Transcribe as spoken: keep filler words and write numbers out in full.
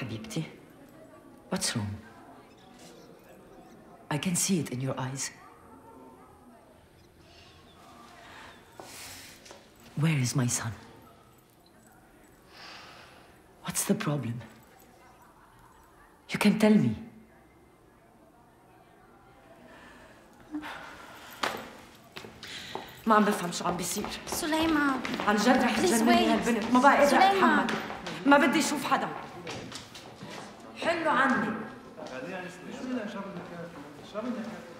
حبيبتي. What's wrong? I can see it in your eyes. Where is my son? What's the problem? You can tell me. ما عم بفهم شو عم بيصير. سليمان عن جد رح تجنني هالبنت، ما بقى قادرة اتحمل. ما بدي اشوف حدا. حلوا عني.